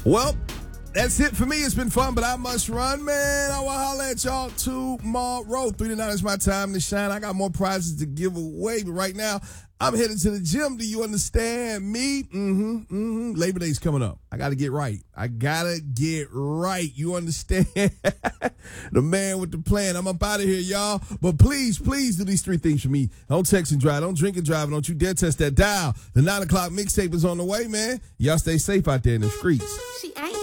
Well, that's it for me. It's been fun, but I must run, man. I will holler at y'all tomorrow. 3 to 9 is my time to shine. I got more prizes to give away, but right now, I'm headed to the gym. Do you understand me? Labor Day's coming up. I got to get right. You understand? The man with the plan. I'm up out of here, y'all. But please do these 3 things for me. Don't text and drive. Don't drink and drive. Don't you dare touch that dial. The 9 o'clock mixtape is on the way, man. Y'all stay safe out there in the streets. She ain't.